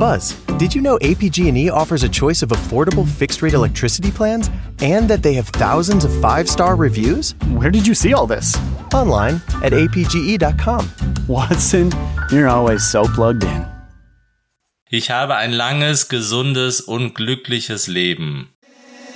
Buzz, did you know APG&E offers a choice of affordable fixed-rate electricity plans and that they have thousands of 5-star reviews? Where did you see all this? Online at apge.com. Watson, you're always so plugged in. Ich habe ein langes, gesundes und glückliches Leben.